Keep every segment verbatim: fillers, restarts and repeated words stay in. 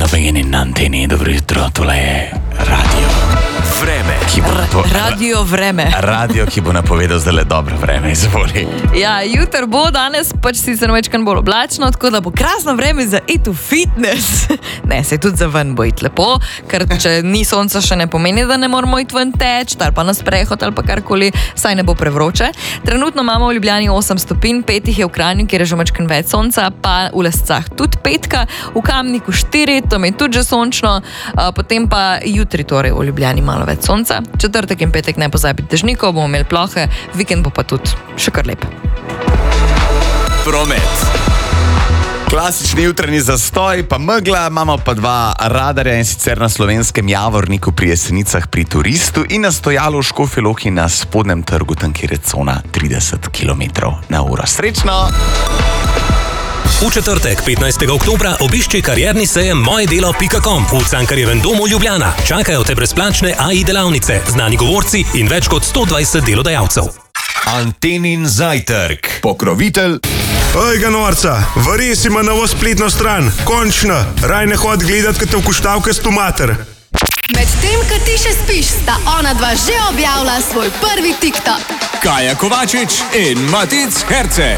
Beginning na anteni, dobro jutro, tole je radio. Vreme, ki bo napo- Radio vreme. Radio, ki bo napovedal zdaj le dobro vreme, izvoli. Ja, jutro bo, danes pač sicer večkrat bolj oblačno, tako da bo krasno vreme za it v fitness. Ne, se tudi za ven bo it lepo, ker če ni sonca, še ne pomeni, da ne moramo it ven teč, ali pa na sprehod, ali pa karkoli, saj ne bo prevroče. Trenutno imamo v Ljubljani osem stopinj, pet jih je v Kranju, kjer je že večkrat več sonca, pa v Lescah tudi petka, v Kamniku štiri, tam je tudi že sončno, potem pa jutri torej v Ljubljani malo več sonca. Četrtek in petek ne pozabiti dežnikov, bomo imeli plohe, vikend bo pa tudi še kar lep. Promet. Klasični jutranji zastoj, pa megla, imamo pa dva radarja, in sicer na Slovenskem Javorniku pri Jesenicah pri Turistu in na stojalu v Škofji Loki na Spodnjem trgu, tam kjer je cona trideset kilometrov na uro. Srečno! V četrtek, petnajstega oktobra, obišči karierni sejem mojedelo pika com v Cankarjevem domu Ljubljana. Čakajo te brezplačne A I delavnice, znani govorci in več kot sto dvajset delodajalcev. Antenin zajtrk. Pokrovitelj. Oj, ga norca, varis ima novo spletno stran. Končno, raj ne hod gledat, kad te vkuštavke s tomater. Medtem, ko ti še spiš, sta ona dva že objavila svoj prvi TikTok. Kaja Kovačič in Matic Herceg.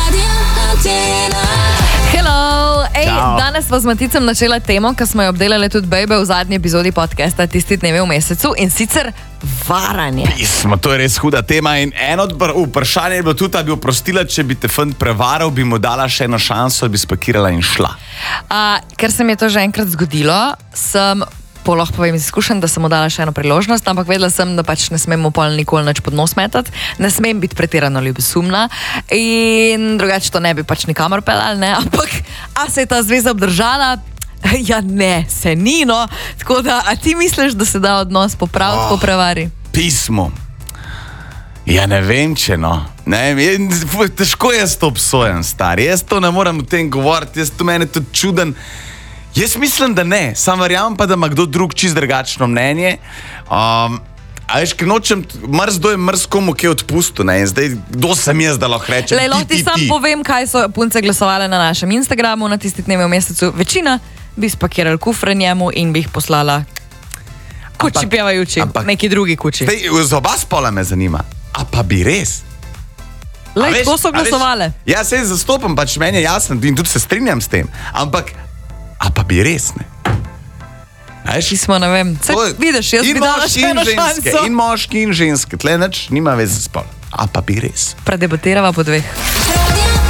Hello! Ej, Ciao. danes pa z Maticem načela temo, ki smo jo obdelali tudi bejbe v zadnji epizodi podcasta Tisti dnevi v mesecu, in sicer varanje. Pismo, to je res huda tema in eno od vprašanja je bilo tudi, da bi oprostila, če bi te fant prevaral, bi mu dala še eno šanso, bi spakirala in šla. A, ker se mi je to že enkrat zgodilo, sem, lahko povem iz izkušenj, da sem mu dala še eno priložnost, ampak vedela sem, da pač ne smem mu pol nikoli nič pod nos metati, ne smem biti pretirano ljubosumna in drugače to ne bi pač nikamor pelali, ne, ampak a se je ta zveza obdržala? Ja ne, se ni, no, tako da, a ti misliš, da se da odnos popraviti oh, po prevari? Pismo. Ja, ne vem, če no. Ne, je, težko jaz to obsojam, stari. Jaz to ne moram o tem govoriti, jaz to meni tudi čuden. Jaz mislim, da ne, sam verjamem pa, da ima kdo drug čist drugačno mnenje. Um, a veš, ker nočem, mrz do je mrz komu kje odpustil, ne, in zdaj, kdo sem jaz, da lahko rečem, Lej, ti, ti, ti, sam ti. povem, kaj so punce glasovale na našem Instagramu na Tisti dnevi v mesecu. Večina bi spakirali kufre njemu in bi jih poslala kuči Ampak- pevajuči, ampak- neki drugi kuči. Zdaj, z oba spola me zanima, a pa bi res? A Lej, veš, tako so a veš, glasovale. Ja, se zastopam, pač meni je jasno in tudi se strinjam s tem, ampak a pa bi res, ne? A veš, Ti smo, ne vem, se, to je- vidiš, jaz in bi dala moški še in eno ženske, šanso. in moški in ženske, tle nič nima veze spol. A pa bi res. Predebatirava po dveh.